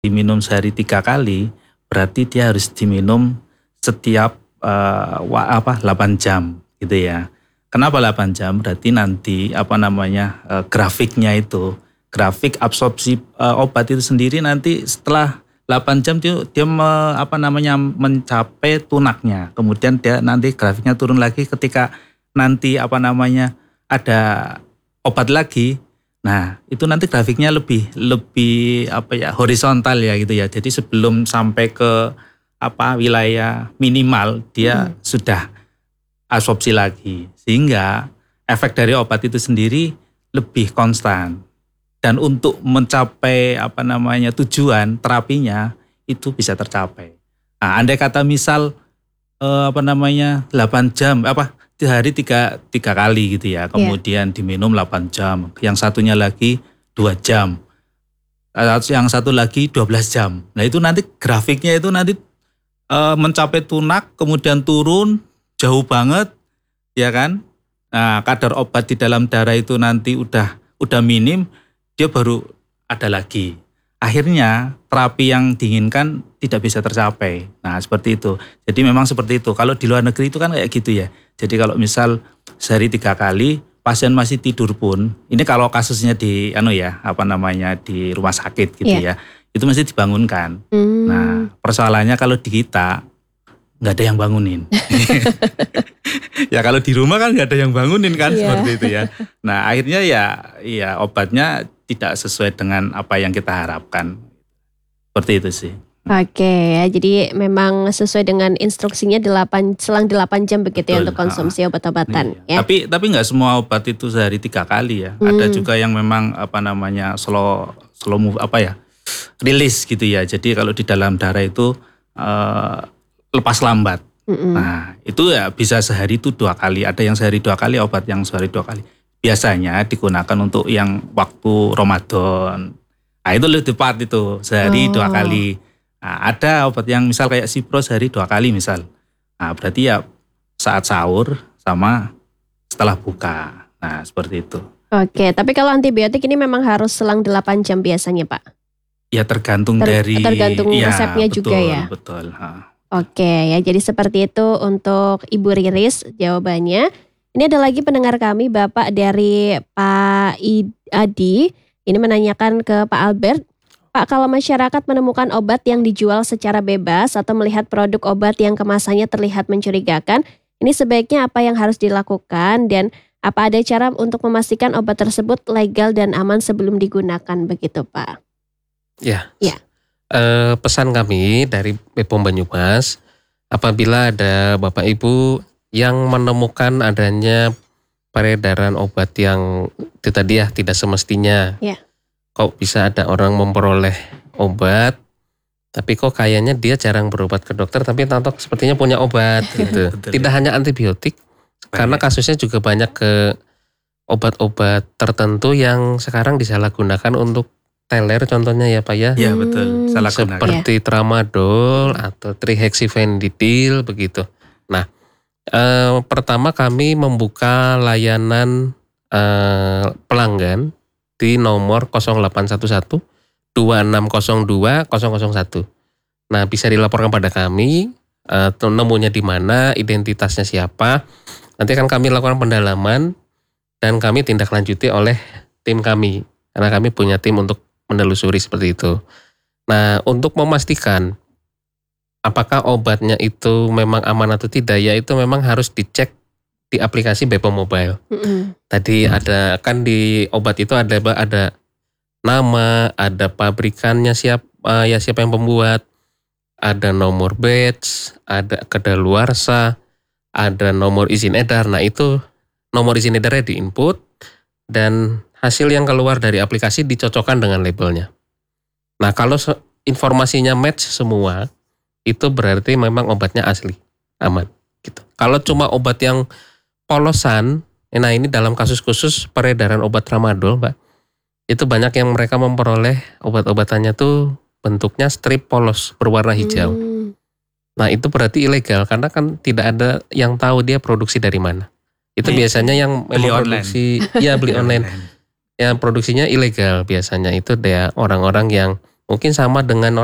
diminum sehari 3 kali, berarti dia harus diminum setiap 8 jam gitu ya. Kenapa 8 jam? Berarti nanti grafiknya itu, grafik absorpsi obat itu sendiri nanti setelah 8 jam dia mencapai tunaknya. Kemudian dia nanti grafiknya turun lagi ketika nanti ada obat lagi. Nah, itu nanti grafiknya lebih horizontal ya gitu ya. Jadi sebelum sampai ke wilayah minimal dia sudah absorpsi lagi, sehingga efek dari obat itu sendiri lebih konstan. Dan untuk mencapai tujuan terapinya itu bisa tercapai. Nah, andai kata misal 8 jam sehari 3 kali gitu ya, kemudian diminum 8 jam, yang satunya lagi 2 jam, yang satu lagi 12 jam. Nah itu nanti grafiknya itu nanti mencapai tunak, kemudian turun jauh banget, ya kan? Nah kadar obat di dalam darah itu nanti udah minim, dia baru ada lagi. Akhirnya terapi yang diinginkan tidak bisa tercapai. Nah seperti itu. Jadi memang seperti itu. Kalau di luar negeri itu kan kayak gitu ya. Jadi kalau misal sehari 3 kali pasien masih tidur pun, ini kalau kasusnya di di rumah sakit gitu ya, itu mesti dibangunkan. Nah persoalannya kalau di kita nggak ada yang bangunin. Ya kalau di rumah kan nggak ada yang bangunin kan, seperti itu ya. Nah akhirnya ya obatnya tidak sesuai dengan apa yang kita harapkan. Seperti itu sih. Oke ya, jadi memang sesuai dengan instruksinya selang 8 jam begitu. Betul, ya untuk konsumsi obat-obatan. Iya. Ya. Tapi nggak semua obat itu sehari 3 kali ya. Ada juga yang memang slow rilis gitu ya. Jadi kalau di dalam darah itu lepas lambat. Nah itu ya bisa sehari itu 2 kali. Ada yang sehari 2 kali, obat yang sehari 2 kali. Biasanya digunakan untuk yang waktu Ramadan. Nah itu lebih tepat itu, sehari 2 kali. Nah, ada obat yang misal kayak Cipro sehari 2 kali misal. Nah berarti ya saat sahur sama setelah buka. Nah seperti itu. Oke, tapi kalau antibiotik ini memang harus selang 8 jam biasanya Pak? Ya tergantung tergantung resepnya betul, juga ya? Betul. Oke ya, jadi seperti itu untuk Ibu Riris jawabannya. Ini ada lagi pendengar kami, Bapak dari Pak Adi. Ini menanyakan ke Pak Albert. Pak, kalau masyarakat menemukan obat yang dijual secara bebas atau melihat produk obat yang kemasannya terlihat mencurigakan, ini sebaiknya apa yang harus dilakukan dan apa ada cara untuk memastikan obat tersebut legal dan aman sebelum digunakan, begitu Pak? Ya. Pesan kami dari BPOM Banyumas, apabila ada Bapak Ibu yang menemukan adanya peredaran obat yang itu tadi ya tidak semestinya. Kok bisa ada orang memperoleh obat, tapi kok kayaknya dia jarang berobat ke dokter, tapi tahu sepertinya punya obat gitu. Tidak hanya antibiotik, karena kasusnya juga banyak ke obat-obat tertentu yang sekarang disalahgunakan untuk teler contohnya ya Pak ya. Iya betul, salah gunakan. Seperti tramadol atau trihexyphenidyl begitu. Nah, pertama kami membuka layanan pelanggan di nomor 0811 2602 001. Nah, bisa dilaporkan pada kami, nemunya di mana, identitasnya siapa. Nanti akan kami lakukan pendalaman dan kami tindak lanjuti oleh tim kami. Karena kami punya tim untuk menelusuri seperti itu. Nah, untuk memastikan apakah obatnya itu memang aman atau tidak, ya itu memang harus dicek di aplikasi BPOM Mobile. Tadi ada kan di obat itu ada nama, ada pabrikannya siapa yang pembuat, ada nomor batch, ada kadaluarsa, ada nomor izin edar. Nah itu nomor izin edarnya diinput dan hasil yang keluar dari aplikasi dicocokkan dengan labelnya. Nah kalau informasinya match semua, itu berarti memang obatnya asli, aman. Gitu. Kalau cuma obat yang polosan, nah ini dalam kasus khusus peredaran obat tramadol, Mbak, itu banyak yang mereka memperoleh obat-obatannya tuh bentuknya strip polos berwarna hijau. Nah itu berarti ilegal karena kan tidak ada yang tahu dia produksi dari mana. Itu biasanya yang beli produksi, ya beli online. Yang produksinya ilegal biasanya itu dia orang-orang yang Mungkin sama dengan